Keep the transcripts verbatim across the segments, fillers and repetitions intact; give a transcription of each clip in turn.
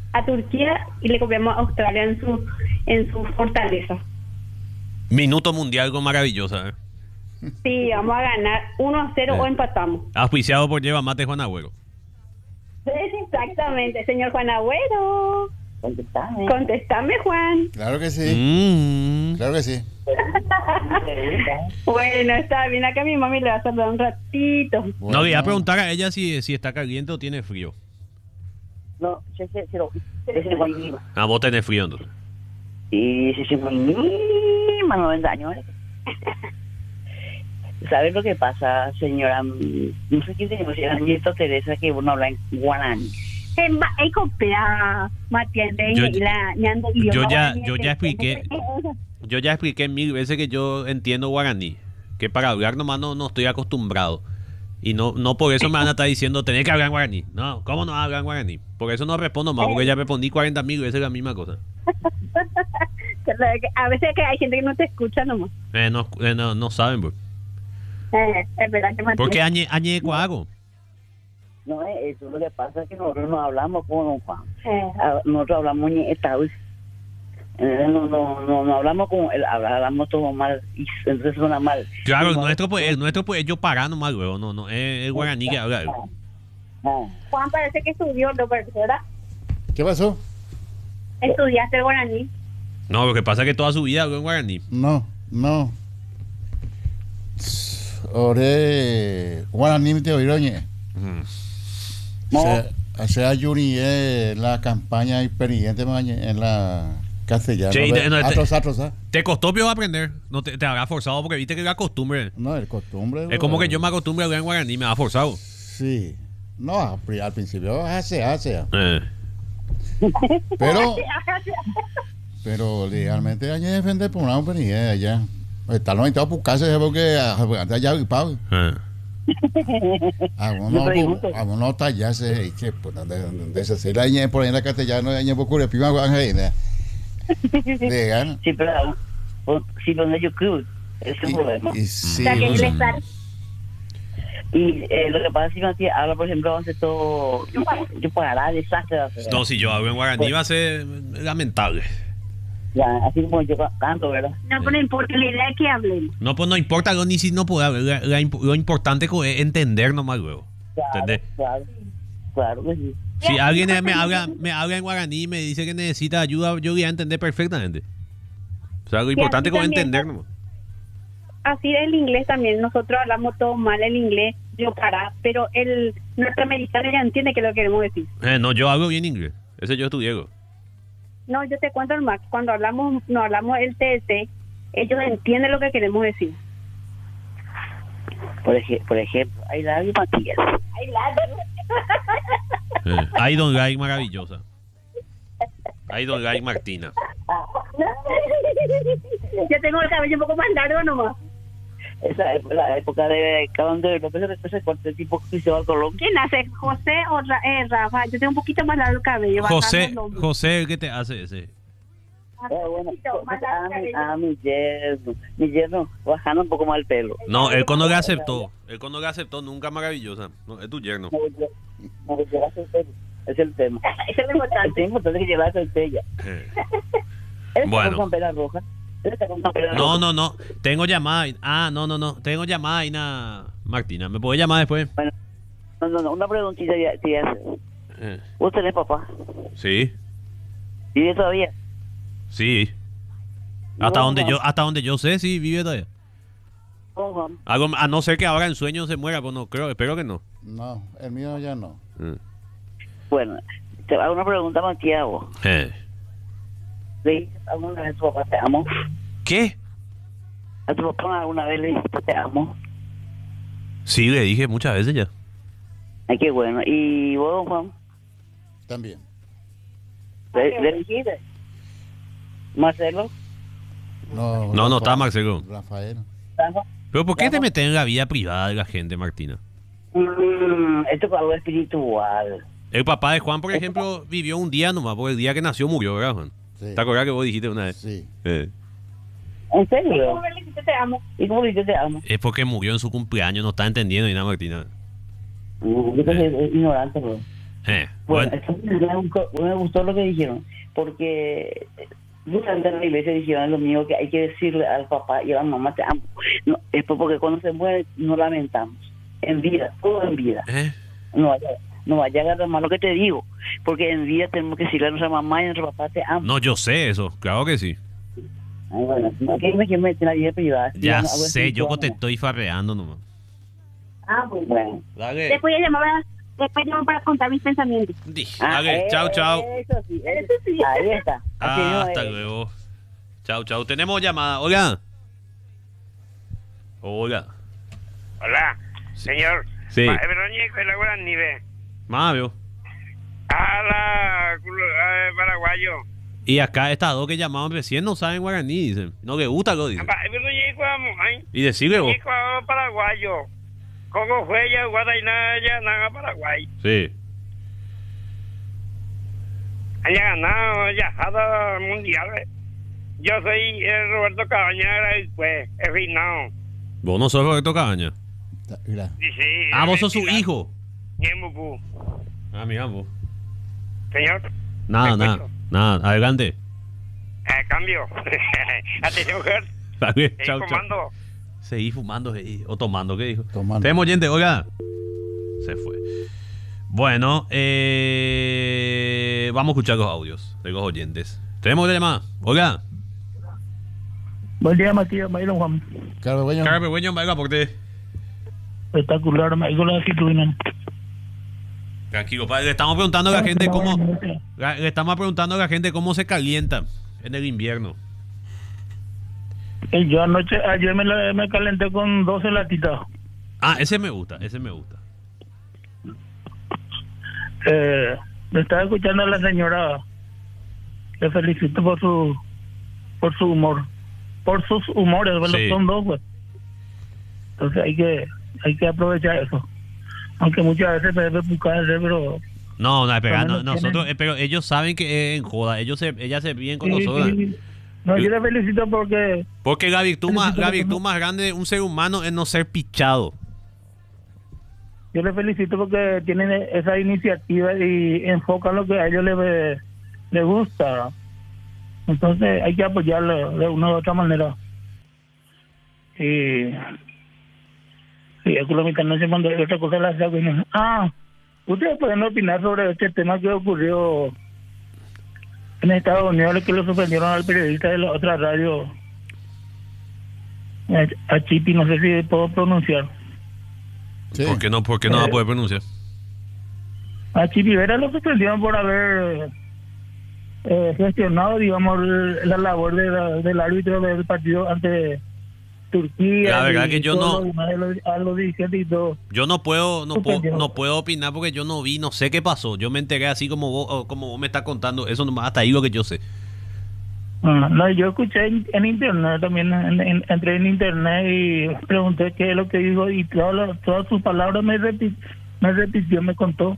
a Turquía y le copiamos a Australia en su en su fortaleza. Minuto mundial con maravillosa. ¿eh? Sí, vamos a ganar uno a cero Eh. o empatamos. Auspiciado por Lleva Mate Juan Agüero. Sí, exactamente, señor Juan Agüero. Contestame. Contestame, Juan. Claro que sí. Mm. Claro que sí. Bueno, está bien. Acá mi mami le va a saludar un ratito. No, le iba a preguntar a ella si, si está caliente o tiene frío. No, yo sé, pero ese fue mi Ah, vos tenés frío entonces. y ese fue mi más noventa años. ¿eh? ¿Sabes lo que pasa, señora? No sé quién tenemos, señora Nieto Teresa, que uno habla en guaraní. Hay copia, Matías, Yo- y la ñando yo idioma ya- guaraní, yo ya expliqué. Yo ya expliqué mil veces que yo entiendo guaraní. Que para hablar nomás no, no estoy acostumbrado. Y no, no por eso me van a estar diciendo tenés que hablar en guaraní. No, ¿cómo no hablan guaraní? Por eso no respondo más, porque ya respondí cuarenta mil veces la misma cosa. A veces que hay gente que no te escucha nomás. Eh, no, eh, no, no saben, pues. Eh, es verdad que Matías. ¿Por qué añe, añe hago? No, eh, eso lo que pasa es que nosotros no hablamos con don Juan. Eh, Ah, nosotros hablamos en esta vez. Eh, No, no, no, no hablamos como él, hablamos todo mal, y entonces suena mal. Claro, el No, nuestro, pues, el nuestro, pues, yo parando más luego, no, no, es el guaraní que habla. ah, Juan parece que estudió, ¿no? ¿Verdad? ¿Qué pasó? Estudiaste el guaraní. No, lo que pasa es que toda su vida habló en guaraní. No, no. Ore guaraní te oiroñe. Mm. No. Se hace ayuni en la campaña experiente mañe, en la castellana. Sí, Ve, no, te- atros, atros, ¿ah? Te costó pero aprender, no te, te habrá forzado porque viste que la costumbre. No, el costumbre. Es como bueno. que yo me acostumbre a hablar en guaraní, me ha forzado. Sí. No, al pri- al principio hace, hace. Eh. Pero, pero legalmente hay que defender por una opinión allá. Está lo invitado por casa porque allá y pago. Eh. Algunos, Yo pregunto. algunos tallarse y que pues de de se la ñe por ahí en la castellana añe por cure pima guanje de legal. Sí, pero ah, pues, si lo yo creo, ese es el problema. Y sí. O sea, que o él sea, está... Y eh, lo que pasa es que Matías habla, por ejemplo, hace todo. Yo, yo pagará desastre. de hacer. No, si yo hablo en guaraní va a ser lamentable. Ya, así como yo canto, ¿verdad? No, pero no importa, la idea es que hablemos. No, pues no importa lo ni si no puedo hablar. la- la imp- lo importante es entender nomás luego. Claro, ¿Entendés? claro, claro que sí. Si alguien me habla, me habla en guaraní y me dice que necesita ayuda, yo voy a entender perfectamente. O sea, lo importante es así también, entender nomás. Así es el inglés también. Nosotros hablamos todo mal el inglés, yo para, pero el norteamericano ya entiende que lo queremos decir. Eh, no, yo hablo bien inglés. Ese yo estudié. güey. No, yo te cuento, Max, cuando hablamos, no hablamos el T S, ellos entienden lo que queremos decir. Por, ej por ejemplo, I love you, Matías. Ay, la- Eh, I don't like maravillosa. I don't like Martina. Yo tengo el cabello un poco más largo nomás. Esa es la época de Cabando de López, después se cortó el tipo que se va a Colombia. ¿Quién hace? ¿José o Ra eh, Rafa? Yo tengo un poquito más largo el cabello. José, bastante longo. José, ¿qué te hace ese? Eh, bueno, Un poquito más largo a el mi, cabello. a mi yerno, mi yerno, bajando un poco más el pelo. No, él cuando le aceptó. Él cuando le aceptó nunca maravillosa. No, es tu yerno. No, yo- no, yo llevaste el pelo. Es el tema. Eso es lo El importante. tema importante es que llevaste el pelo. Eh. Él está Bueno. con campera roja. Él está con campera No, roja. no, no. Tengo llamada. ahí- Ah, no, no, no. Tengo llamada ahí, na- Martina. ¿Me puede llamar después? No, no, no, una preguntita ya, sí, hace. Eh, ¿Vos tenés papá? Sí, ¿Vive todavía? sí. Hasta No, donde no. yo, hasta donde yo sé, sí, vive todavía. No, Juan. Algo, a no ser que ahora en sueño se muera, pues no creo, espero que no. No, el mío ya no. Eh. Bueno, te hago una pregunta, Matías, vos. Eh. ¿Le dijiste alguna vez a tu papá te amo? ¿Qué? ¿A tu papá alguna vez le dijiste te amo? Sí, le dije muchas veces ya. Ay, qué bueno. ¿Y vos, don Juan? También. ¿Le, le dijiste? ¿Marcelo? No, No, no Rafa- está Marcelo. Rafael. ¿Rafa? Pero ¿por qué te metes en la vida privada de la gente, Martina? Mm, esto es algo espiritual. El papá de Juan, por ejemplo, vivió un día nomás, porque el día que nació murió, ¿verdad, Juan? Sí. ¿Te acuerdas que vos dijiste una vez? Sí. Eh. ¿En serio? ¿Cómo le dijiste te amo? ¿Y cómo le dijiste te amo? Es porque murió en su cumpleaños, no está entendiendo ni nada, Martina. Mm, yo creo que es ignorante, bro. Eh, Bueno, bueno. entonces me gustó, me gustó lo que dijeron, porque durante la iglesia dijeron lo mío, que hay que decirle al papá y a la mamá te amo. No, es porque cuando se muere no lamentamos. En vida, todo en vida. Eh, No vaya, no vaya a agarrar mal lo que te digo, porque en vida tenemos que decirle a nuestra mamá y a nuestro papá te amo. no, yo sé eso, claro que sí. Ay, bueno, no, que me quiero meter en la vida privada. Ya Algo así, sé, yo todo, te ¿no? estoy farreando nomás. Ah, bueno. Bueno. Dale. Después ya llamaba, después llamo para contar mis pensamientos. Di, Ah, dale, eh, chao, chao. Eso sí, eso sí. Ahí está. Así Ah, no hasta es. luego. Chao, chao. Tenemos llamada. Hola. Hola. Hola, señor. Sí. Ma, Verónica, la buena nieve. Mavio. A la culo- a paraguayo. Y acá estas dos que llamaban recién no saben guaraní, dicen. No le gusta, lo dicen. Ma, Verónica, ay. Y decirle vos. Verónica, paraguayo. Coco fue ya, Guadainaya, nada Paraguay. Sí. Haya ganado, viajado mundial. eh. Yo soy eh, Roberto Cabaña, después, he finado. Vos no sos Roberto Cabaña. Mira. Dice. Ah, vos sos su ventilar. hijo. Ñemucu. Ah, mira vos. Señor. Nada, ¿Me nada. escucho? Nada. Adelante. Eh, cambio. Atención, mujer. Dale, Estoy chao, chao. comando. Seguí fumando seguí- o tomando, ¿qué dijo? Tomando. Tenemos oyente, oiga. Se fue. Bueno, eh, vamos a escuchar los audios de los oyentes. Tenemos otra llamada. Oiga. Buen día, Matías, Mayron Juan. Claro, bueno. Carpe, bueno, venga, porque Espectacular, Mayron, la situación. tranquilo, padre. Le estamos preguntando a la gente cómo. la- Le estamos preguntando a la gente cómo se calienta en el invierno. Eh, Yo anoche, ayer me, la- me calenté con doce latitas. Ah, ese me gusta, ese me gusta. Eh, me estaba escuchando a la señora. Le felicito por su por su humor. Por sus humores, ¿verdad? Sí. Son dos, pues. Entonces hay que hay que aprovechar eso. Aunque muchas veces me debe buscar, pero... No, no, espera, Cuando no, no nosotros, tienen- eh, pero ellos saben que es en joda, ellos se, ellas se ríen con Sí, nosotros. sí. No, yo le felicito porque... Porque la virtud más, Felicito la porque virtud no- más grande de un ser humano es no ser pichado. Yo le felicito porque tienen esa iniciativa y enfocan lo que a ellos les le gusta. Entonces hay que apoyarlo de una u otra manera. Y, y el club no se mandó otra cosa la saco y no- Ah, ustedes pueden opinar sobre este tema que ocurrió en Estados Unidos, que lo suspendieron al periodista de la otra radio, a, a Chipi, no sé si puedo pronunciar. Sí. ¿Por qué no, por qué no va a Eh, poder pronunciar? A Chipivera lo suspendieron por haber eh, gestionado, digamos, el- la labor de la- del árbitro del partido ante Turquía. La verdad y que yo todo no- lo demás de los- a los dirigentes y todo. Yo no puedo, no puedo, Suspendió. no puedo opinar porque yo no vi, no sé qué pasó. Yo me enteré así como vos, o como vos me estás contando. Eso nomás hasta ahí lo que yo sé. Ah, no, yo escuché en, en internet también, en- en- entré en internet y pregunté qué es lo que dijo y todas las- todas sus palabras me, repi- me repitió, me contó.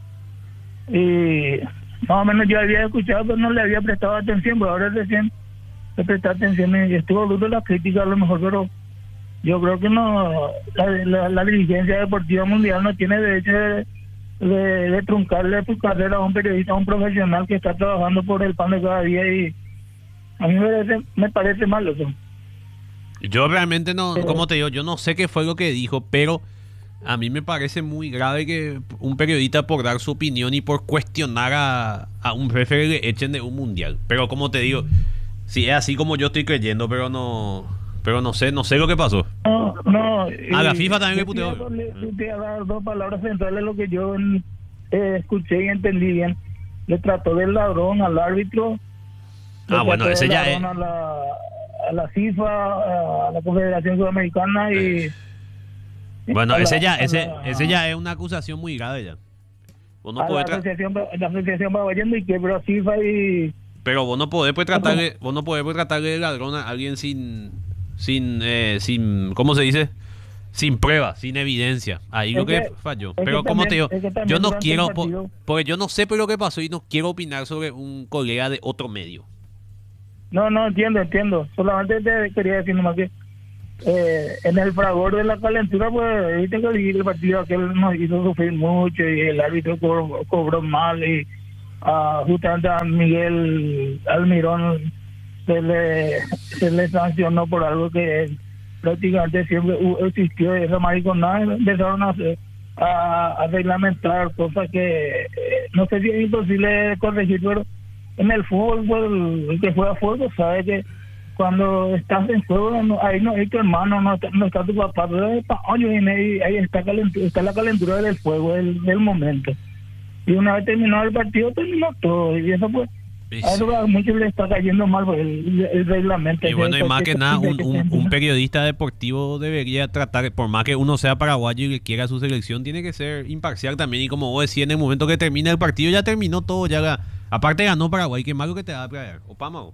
Y más o menos yo había escuchado, pero no le había prestado atención, pero ahora recién le presté atención y estuvo duro la crítica a lo mejor, pero yo creo que no, la, la, la dirigencia deportiva mundial no tiene derecho de, de, de truncarle su carrera a un periodista, a un profesional que está trabajando por el pan de cada día y a mí me parece, me parece mal eso. Yo realmente no, Pero- como te digo, yo no sé qué fue lo que dijo, pero a mí me parece muy grave que un periodista por dar su opinión y por cuestionar a, a un jefe le echen de un mundial. Pero como te digo, si es así como yo estoy creyendo, pero no, pero no sé, no sé lo que pasó. No, no. Ah, la y- FIFA también yo le puteó. te voy a- le- te voy a dar dos palabras centrales, lo que yo eh, escuché y entendí bien. Le trató del ladrón al árbitro. le Ah, bueno, trató ese del ya ladrón es- A la, a la FIFA, a la Confederación Sudamericana y... Bueno, a la- ese ya, a ese, la- ese ya es una acusación muy grave ya. Vos no a la podés tra- asociación, la asociación Babayendo y quebró FIFA y... pero vos no podés pues, tratarle, vos no podés pues, tratarle de ladrón a alguien sin, sin, eh, sin, ¿cómo se dice? Sin prueba, sin evidencia. Ahí lo Es que que- falló. es que Pero como te digo, también- es que también yo no durante quiero, el po- partido- porque yo no sé por lo que pasó y no quiero opinar sobre un colega de otro medio. No, no, entiendo, entiendo. Solamente te quería decir nomás que eh, en el fragor de la calentura, pues viste que el partido aquel nos hizo sufrir mucho y el árbitro cobró, cobró mal y uh, justamente a Miguel Almirón se le, se le sancionó por algo que prácticamente siempre existió, esa mariconada empezaron a, a, a reglamentar cosas que eh, no sé si es imposible corregir, pero en el fútbol, pues, el que juega fútbol sabe que cuando estás en juego, no, ahí no hay tu hermano, no está, no está tu papá, pero ahí, ahí está, calentura, está la calentura del fuego, del, del momento. Y una vez terminado el partido, terminó todo, y eso pues a muchos le está cayendo mal pues, el, el reglamento. Y bueno, y más que nada, un, un, un periodista deportivo debería tratar, por más que uno sea paraguayo y que quiera su selección, tiene que ser imparcial también. Y como vos decías, en el momento que termina el partido, ya terminó todo. Ya aparte ganó Paraguay, qué malo que te da para Opama.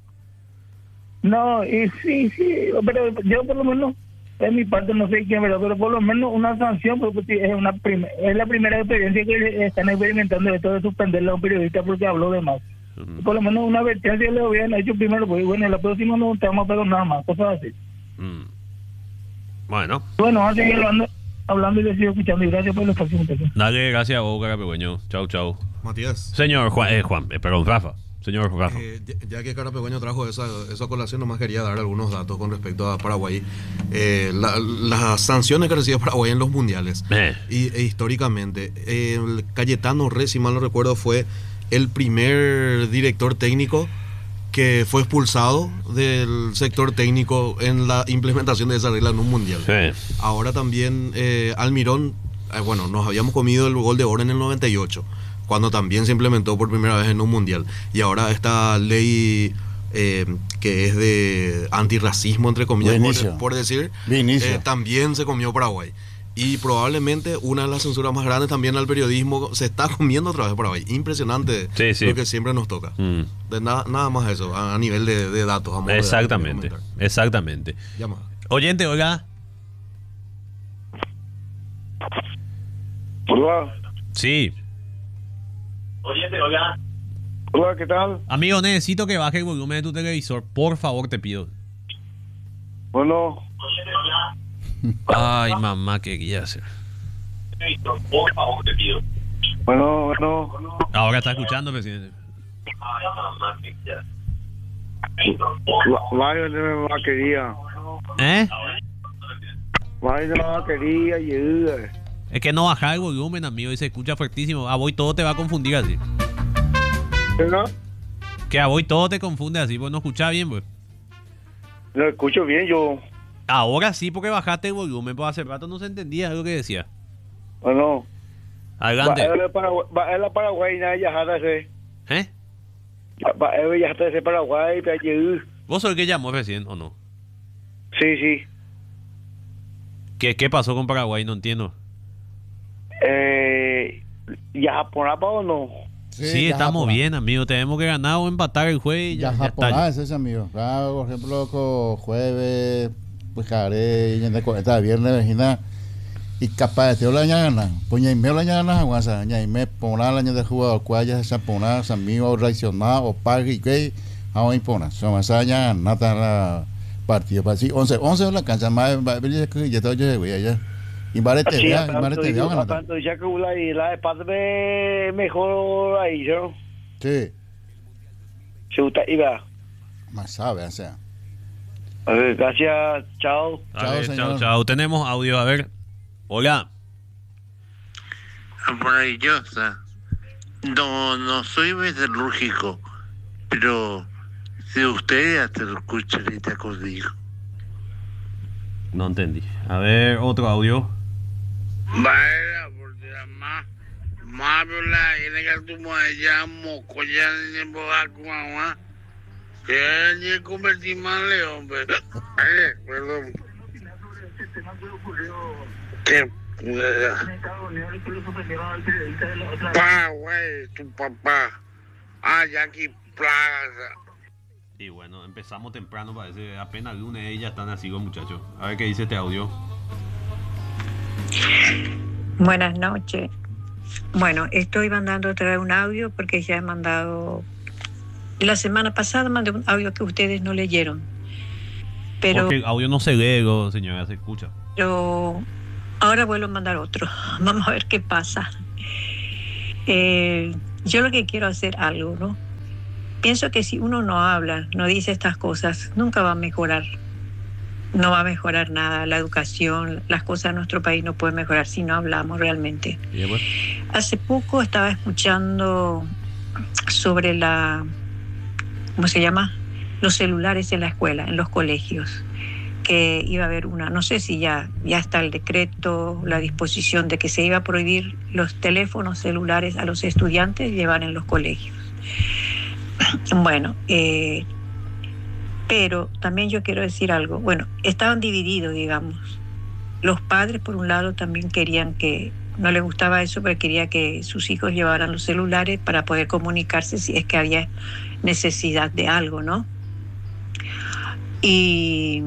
No, y sí, sí, pero yo por lo menos, en mi parte no sé quién, pero, pero por lo menos una sanción, porque es una prim es la primera experiencia que están experimentando esto de suspenderle a un periodista porque habló de más. Mm. Por lo menos una advertencia le habían hecho primero, porque bueno, en la próxima no te vamos a perdonar más, cosas así. Mm. Bueno. Bueno, vamos a seguir hablando, hablando y les sigo escuchando, y gracias por el espacio. Dale, gracias a vos, Carapegüeño. Chau, chau. Matías. Señor Juan, eh, Juan eh, perdón, Rafa. Señor Rafa. Eh, ya, ya que Carapegüeño trajo esa, esa colación, nomás quería dar algunos datos con respecto a Paraguay. Eh, la, las sanciones que recibe Paraguay en los mundiales. Eh. Y, e históricamente, eh, el Cayetano Re, si mal no recuerdo, fue el primer director técnico que fue expulsado del sector técnico en la implementación de esa regla en un mundial. Sí. Ahora también eh, Almirón, eh, bueno, nos habíamos comido el gol de oro en el noventa y ocho, cuando también se implementó por primera vez en un mundial. Y ahora esta ley eh, que es de antirracismo, entre comillas, por, por decir, eh, también se comió Paraguay. Y probablemente una de las censuras más grandes también al periodismo se está comiendo otra vez Paraguay. Impresionante, sí, sí, lo que siempre nos toca. Mm. De nada, nada más eso, a, a nivel de, de datos. A exactamente, de exactamente. Llama. Oyente, oiga. Hola. Sí. Oyente, oiga. Hola, ¿qué tal? Amigo, necesito que baje el volumen de tu televisor, por favor, te pido. Bueno. Oyente, oiga. Ay, mamá, ¿qué quería hacer? Por favor, te pido. Bueno, bueno. Ahora está escuchando, presidente. Ay, mamá, ¿qué quería hacer? Vaya de la vaquería. ¿Eh? Vaya de la vaquería y... Es que no baja el volumen, amigo, y se escucha fuertísimo. A vos todo te va a confundir así. ¿No? Que a vos todo te confunde así, pues no escuchás bien, pues. No escucho bien, yo... Ahora sí, porque bajaste el volumen, pues hace rato no se entendía lo que decía. Bueno. Adelante. Va a la Paraguay, ya jada ese. ¿Eh? Va a ya jada ese Paraguay, pero allí. ¿Vos sos el que llamó recién o no? Sí, sí. ¿Qué, qué pasó con Paraguay? No entiendo. Eh, ¿Ya japonapa o no? Sí, sí estamos japoná. Bien, amigo. Tenemos que ganar o empatar el jueves. Ya, ya japoná es ese, amigo. Claro, por ejemplo, con jueves... pues haré y de esta viernes vecina y capaz de la ñana pues ya me la ñana guasa ya me poner la ñana de jugador cuaya se poner se amigo reaccionar o pague que a hoy pona son esa ñana nada la partido para sí once once la cancha más que ya todo ya güey ya y vale te vea y vale te vea tanto ya que la y la parte mejor ahí yo sí chuta iba más sabe o sea. A ver, gracias, chao. A ver, chao, chao. Tenemos audio, a ver. Hola. Maravillosa. No, no soy metalúrgico, pero si usted ya te lo escucha, y te consigo. No entendí. A ver, otro audio. Vaya, porque más, más, la, y que tú me llamo, coña, en boca, que convertí más león, pero... Eh, perdón. ¿Qué? Paraguay, tu papá. Ah, Jackie Plaza. Y bueno, empezamos temprano, parece. Apenas lunes ellas están así con muchachos. A ver qué dice este audio. Buenas noches. Bueno, estoy mandando a traer un audio porque ya he mandado... La semana pasada mandé un audio que ustedes no leyeron. Pero Porque el audio no se ve, go, señora, se escucha. yo ahora vuelvo a mandar otro. Vamos a ver qué pasa. Eh, yo lo que quiero hacer algo, ¿no? Pienso que si uno no habla, no dice estas cosas, nunca va a mejorar. No va a mejorar nada. La educación, las cosas en nuestro país no pueden mejorar si no hablamos realmente. Y después, Hace poco estaba escuchando sobre la, ¿cómo se llama? Los celulares en la escuela, en los colegios, que iba a haber una, no sé si ya, ya está el decreto, la disposición de que se iba a prohibir los teléfonos celulares a los estudiantes llevar en los colegios. Bueno, eh, pero también yo quiero decir algo. Bueno, estaban divididos, digamos. Los padres, por un lado, también querían que, no les gustaba eso, pero quería que sus hijos llevaran los celulares para poder comunicarse si es que había necesidad de algo, ¿no? Y,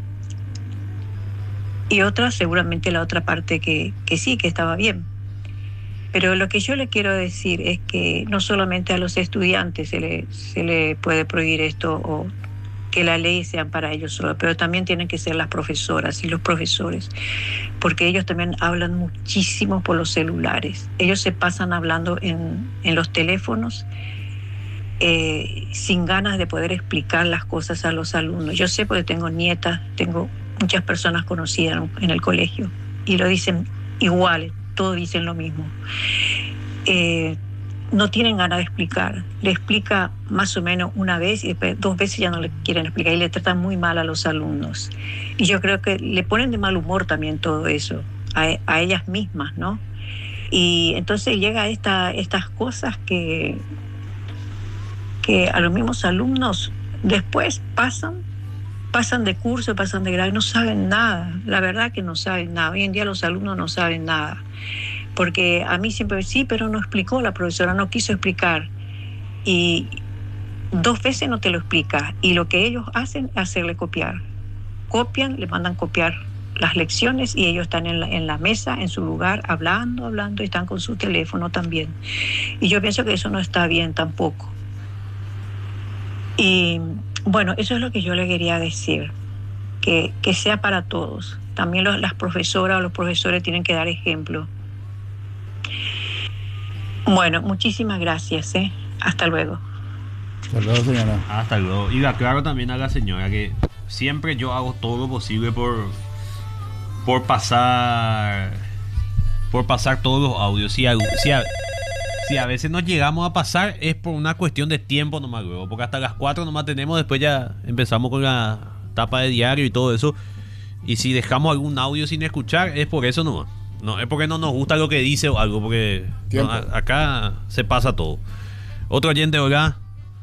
y otra, seguramente la otra parte que, que sí, que estaba bien. Pero lo que yo le quiero decir es que no solamente a los estudiantes se le, se le puede prohibir esto o que la ley sea para ellos solo, pero también tienen que ser las profesoras y los profesores, porque ellos también hablan muchísimo por los celulares. Ellos se pasan hablando en, en los teléfonos eh, sin ganas de poder explicar las cosas a los alumnos. Yo sé porque tengo nietas, tengo muchas personas conocidas en el colegio y lo dicen igual, todos dicen lo mismo. Eh, no tienen ganas de explicar. Le explica más o menos una vez y después dos veces ya no le quieren explicar y le tratan muy mal a los alumnos. Y yo creo que le ponen de mal humor también todo eso, a, a ellas mismas, ¿no? Y entonces llega esta, estas cosas que, que a los mismos alumnos después pasan, pasan de curso, pasan de grado, no saben nada. La verdad que no saben nada. Hoy en día los alumnos no saben nada. Porque a mí siempre, sí, pero no explicó la profesora, no quiso explicar. Y dos veces no te lo explica. Y lo que ellos hacen es hacerle copiar. Copian, le mandan copiar las lecciones y ellos están en la, en la mesa, en su lugar, hablando, hablando, y están con su teléfono también. Y yo pienso que eso no está bien tampoco. Y bueno, eso es lo que yo le quería decir. Que, que sea para todos. También los, las profesoras o los profesores tienen que dar ejemplo. Bueno, muchísimas gracias, ¿eh? Hasta luego. Hasta luego, señora. Hasta luego. Y le aclaro también a la señora que siempre yo hago todo lo posible por por pasar por pasar todos los audios. Si a, si a, si a veces nos llegamos a pasar es por una cuestión de tiempo nomás, luego, porque hasta las cuatro nomás tenemos, después ya empezamos con la tapa de diario y todo eso. Y si dejamos algún audio sin escuchar es por eso nomás. No, es porque no nos gusta lo que dice o algo, porque no, a, acá se pasa todo. Otro oyente, hola.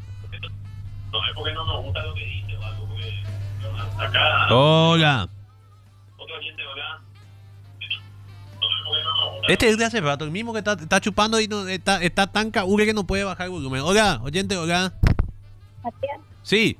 No, es porque no nos gusta lo que dice o algo, porque no, acá... Hola. Otro oyente, hola. No, es porque no nos gusta. Este es de hace rato, el mismo que está, está chupando y no, está, está tan caure que no puede bajar el volumen. Hola, oyente, hola. Sí.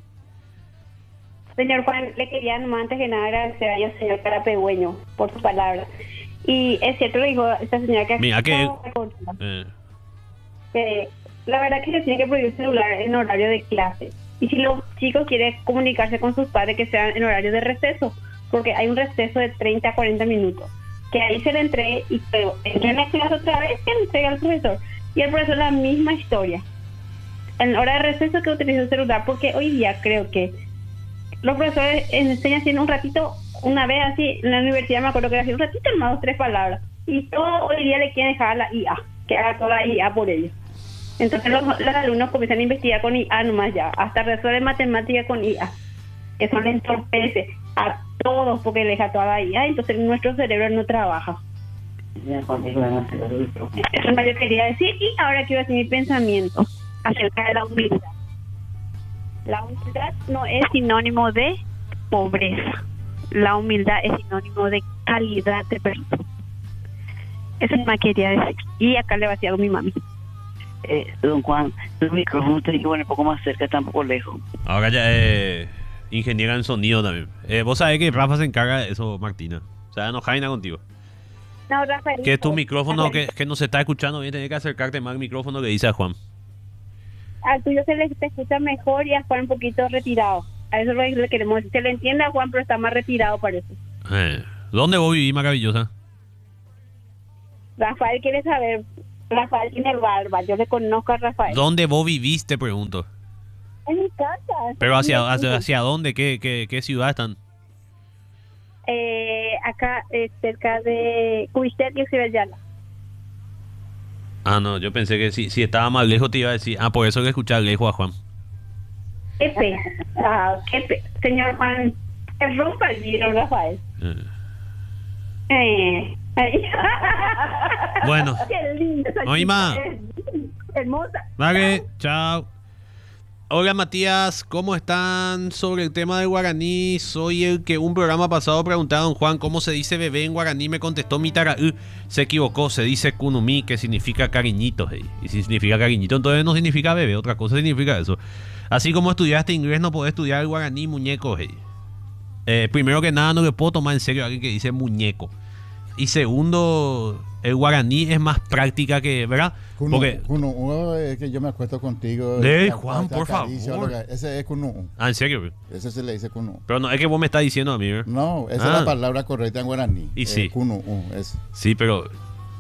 Señor Juan, le quería nomás antes que nada agradecer al señor Carapegüeño por su palabra. Y es cierto, lo dijo esta señora que... Mira, que... Eh. que la verdad que se tiene que prohibir el celular en horario de clase. Y si los chicos quieren comunicarse con sus padres, que sean en horario de receso, porque hay un receso de treinta a cuarenta minutos. Que ahí se le entregue y pero entre en la clase otra vez que le entregue al profesor. Y el profesor la misma historia. En hora de receso que utiliza el celular, porque hoy día creo que los profesores enseñan haciendo un ratito, una vez así, en la universidad me acuerdo que era así, un ratito nomás, dos, tres palabras. Y todo hoy día le quieren dejar a la I A, que haga toda la I A por ellos. Entonces los, los alumnos comienzan a investigar con I A nomás ya, hasta resuelven matemáticas con I A. Eso le entorpece a todos porque le deja toda la I A, entonces nuestro cerebro no trabaja. Eso es lo que yo quería decir y ahora quiero decir mi pensamiento acerca de la humildad. La humildad no es sinónimo de pobreza. La humildad es sinónimo de calidad de persona. Eso es lo que quería decir. Y acá le vacío a mi mami. Eh, don Juan, el micrófono tiene que poner un poco más cerca, está un poco lejos. Ahora ya eh, ingeniera en sonido también. Eh, vos sabés que Rafa se encarga de eso, Martina. O sea, no jaina contigo. No, Rafael. Que tu micrófono que, que no se está escuchando bien, tenés que acercarte más al micrófono que dice a Juan. Al tuyo se le te escucha mejor y a Juan un poquito retirado. A eso es lo que le queremos decir. Se le entiende a Juan, pero está más retirado, parece. Eh, ¿Dónde vos vivís, maravillosa? Rafael quiere saber. Rafael tiene el barba. Yo le conozco a Rafael. ¿Dónde vos vivís, te pregunto? En mi casa. ¿Pero hacia, hacia, hacia dónde? ¿Qué, qué, qué ciudad están? Eh, acá, eh, cerca de Cubistet y Occidental. Ah, no, yo pensé que si, si estaba más lejos te iba a decir. Ah, por eso que escuchaba lejos a Juan. Qué pe. Ah, qué pe. Señor Juan, que rompa el vidrio, Rafael. Eh. Eh. Ay. Bueno. Qué lindo. esa Oye, chica, ma. es hermosa. Vale, chao. Hola Matías, ¿cómo están? Sobre el tema del guaraní, soy el que un programa pasado preguntaba a don Juan cómo se dice bebé en guaraní, me contestó Mitaraú, se equivocó, se dice kunumi, que significa cariñito, hey. Y si significa cariñito, entonces no significa bebé, otra cosa significa eso. Así como estudiaste inglés, no podés estudiar el guaraní, muñeco, hey. Eh, primero que nada, no le puedo tomar en serio a alguien que dice muñeco. Y segundo, el guaraní es más práctica que, ¿verdad? Kunu, Porque Kunu, oh, es que yo me acuesto contigo. Lee, Te- Juan, te por acaricio, favor. lo que- Ese es Kunu. Ah, ¿en serio? Ese se le dice Kunu. Pero no, es que vos me estás diciendo a mí, ¿verdad? No, esa Ah. es la palabra correcta en guaraní. Y eh, sí. Kunu, uh, es. Sí, pero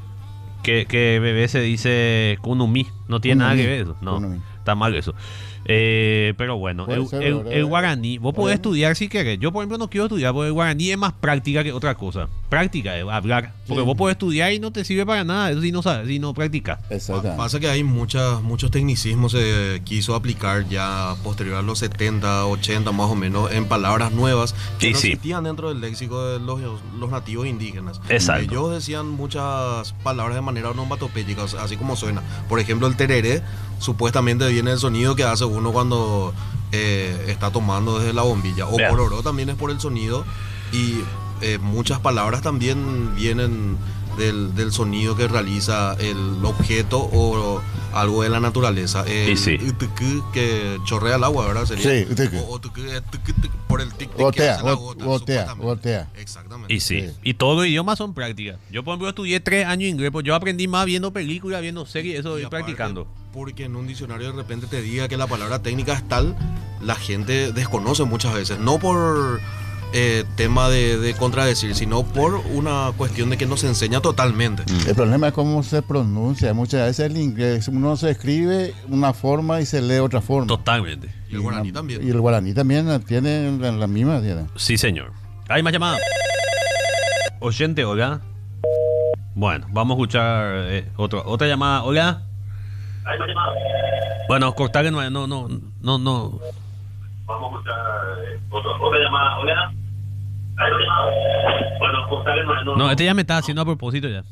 que, que bebé se dice kunumi, no tiene nada Kunumi, que ver eso. No, kunumi. está mal eso. Eh, pero bueno, Puede el, ser, el- ¿verdad? el guaraní, vos podés Bueno. estudiar si querés. Yo, por ejemplo, no quiero estudiar porque el guaraní es más práctica que otra cosa. Práctica es hablar. Porque Sí. vos podés estudiar y no te sirve para nada. Eso si no sabes, si no practicas. Exacto. Pasa que hay muchas, muchos tecnicismos se quiso aplicar ya posterior a los setenta, ochenta más o menos en palabras nuevas que Sí, no sí. existían dentro del léxico de los, los nativos indígenas. Exacto. Ellos decían muchas palabras de manera onomatopéyica, o sea, así como suena. Por ejemplo, el tereré supuestamente viene del sonido que hace uno cuando eh, está tomando desde la bombilla. O Vea. pororó también es por el sonido. Y eh, muchas palabras también vienen del, del sonido que realiza el objeto o algo de la naturaleza. El Y sí. utucú que chorrea el agua, ¿verdad? Sería. Sí, utucú. O, o tucú, eh, tucú, tucú, por el tic tic que Gotea, hace la got- gota, gotea, supuestamente. gotea. Exactamente. Y sí. Sí. Y todos los idiomas son prácticas. Yo, por ejemplo, estudié tres años inglés. Pues yo aprendí más viendo películas, viendo series, eso Y y aparte, practicando. Porque en un diccionario de repente te diga que la palabra técnica es tal, la gente desconoce muchas veces. No por eh, tema de, de contradecir, sino por una cuestión de que no se enseña totalmente. El problema es cómo se pronuncia. Muchas veces el inglés, uno se escribe una forma y se lee otra forma. Totalmente. Y el guaraní una- también. Y el guaraní también tiene la, la misma. Tiene. Sí, señor. ¿Hay más llamadas? Oyente, hola. Bueno, vamos a escuchar eh, otro, otra llamada. Hola. ¿Hay más llamadas? Bueno, cortar que no, no, no, no, no. Vamos a escuchar eh, otro, otra llamada. Hola. ¿Hay más llamadas? Bueno, cortar que no, no. No, este ya me está haciendo a propósito ya.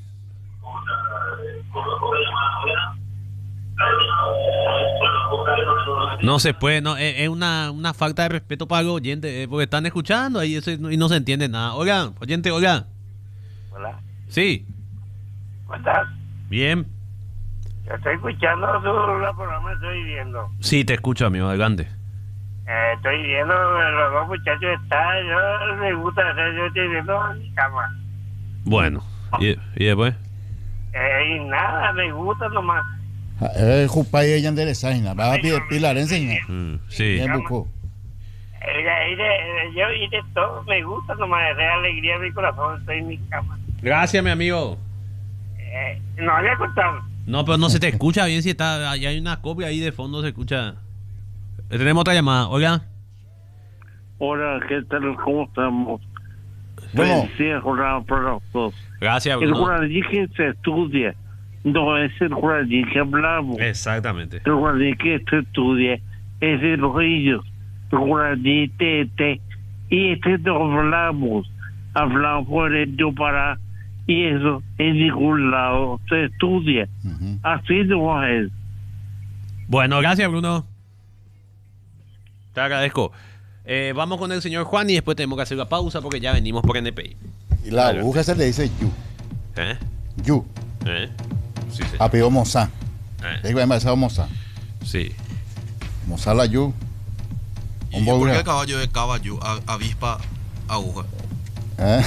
No se puede, no, es, es una, una falta de respeto para los oyentes, eh, porque están escuchando ahí eso, y no se entiende nada. Oiga, oyente, oiga. Hola, Sí, ¿cómo estás? bien. Yo estoy escuchando su la programa, estoy viendo. Sí, te escucho, amigo, adelante. Eh, estoy viendo, los dos muchachos están, yo me gusta hacer, yo estoy viendo en mi cama. Bueno, ¿y, y después? Eh, y nada, me gusta nomás. Eh, Jupay ella enderezaina. Va a pide pilar enseña. Mm, sí. Me buscó. Eh, y de- eh, yo y de todo, me gusta nomás, es de alegría de mi corazón, estoy en mi cama. Gracias, mi amigo. Eh, no voy a contar. No, pero no se te escucha bien si está, ahí hay una copia ahí de fondo, se escucha. Eh, Tenemos otra llamada, oiga. Hola, ¿qué tal? ¿Cómo estamos? Bueno. Felicidades para para todos. Gracias, El Bruno. guaraní que se estudia no es el guaraní que hablamos. Exactamente. El guaraní que se estudia es de los ellos. El guaraní tete. Y este no hablamos. Hablamos por el para y eso en ningún lado se estudia. Ujú. Así no es. Bueno, gracias, Bruno. Te agradezco. Eh, vamos con el señor Juan y después tenemos que hacer la pausa porque ya venimos por N P I. Y la Claro. aguja se le dice yu. ¿Eh? Yu. ¿Eh? Sí, sí. Apellido Mozá. Eh, Es embajador Mozá. sí. Mozá la yu. ¿Y Un por qué bogra. el caballo de caballo, a- avispa, aguja? ¿Eh?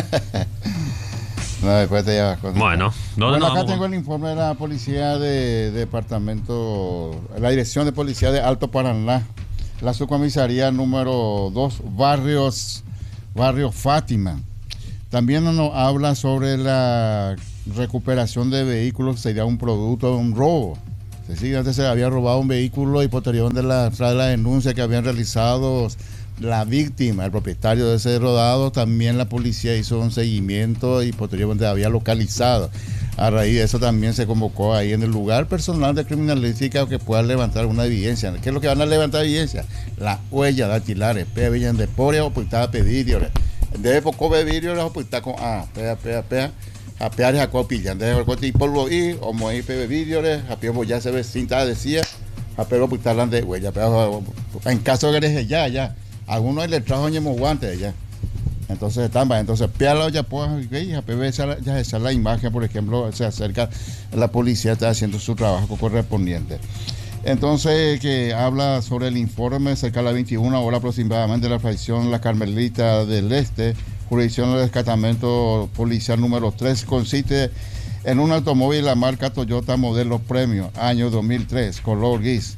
No, después te llevas con. Bueno, ¿dónde Bueno, nos acá vamos? tengo el informe de la policía de departamento, la dirección de policía de Alto Paraná. la subcomisaría número dos, Barrios, Barrio Fátima. También nos habla sobre la recuperación de vehículos, sería un producto de un robo. Es decir, antes se había robado un vehículo y posteriormente la, tras la denuncia que habían realizado la víctima, el propietario de ese rodado, también la policía hizo un seguimiento y posteriormente había localizado. A raíz de eso también se convocó ahí en el lugar personal de criminalística que pueda levantar una evidencia. ¿Qué es lo que van a levantar evidencia? La huella dactilares, pevillan de poria o putada pedidio. De poco bevidio o putada con a, pea, pea, pea. A pear a copillan, de el cote y polvo y o moi pe bevidio, a pie ya se ve cinta decía, a pero putada de huella, pero en caso que eres ya, ya. Algunos le trajo ñemo guantes ya. Entonces están, entonces píalo ya pues, ya esa, ya esa la imagen, por ejemplo, se acerca, la policía está haciendo su trabajo correspondiente. Entonces, que habla sobre el informe cerca de las veintiuna horas aproximadamente de la fracción La Carmelita del Este, jurisdicción del descartamento policial número tres, consiste en un automóvil la marca Toyota modelo Premio, año dos mil tres, color gris,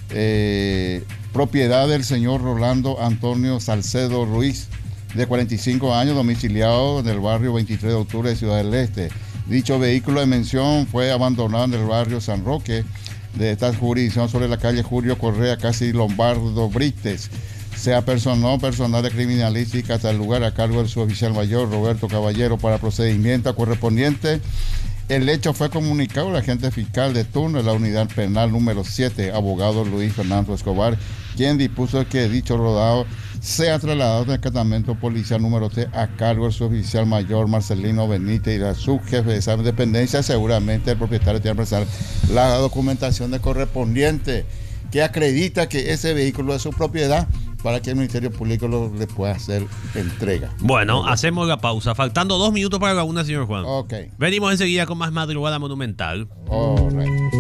eh, propiedad del señor Rolando Antonio Salcedo Ruiz, de cuarenta y cinco años, domiciliado en el barrio veintitrés de octubre de Ciudad del Este. Dicho vehículo de mención fue abandonado en el barrio San Roque de esta jurisdicción sobre la calle Julio Correa, casi Lombardo Brites. Se apersonó personal de criminalística hasta el lugar a cargo del suboficial mayor Roberto Caballero para procedimiento correspondiente. El hecho fue comunicado al agente fiscal de turno de la unidad penal número siete, abogado Luis Fernando Escobar, quien dispuso que dicho rodado sea trasladado del descartamento policial número tres a cargo del suboficial mayor Marcelino Benítez y la subjefe de esa dependencia. Seguramente el propietario tiene que presentar la documentación de correspondiente que acredita que ese vehículo es su propiedad para que el Ministerio Público lo, le pueda hacer entrega. Bueno, hacemos la pausa. Faltando dos minutos para la una, señor Juan. Ok. Venimos enseguida con más Madrugada Monumental. All right.